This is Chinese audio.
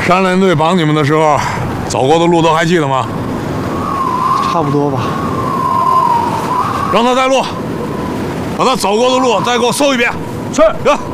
山林队绑你们的时候，走过的路都还记得吗？ 差不多吧。 让他带路，把他走过的路再给我搜一遍。 是。 行。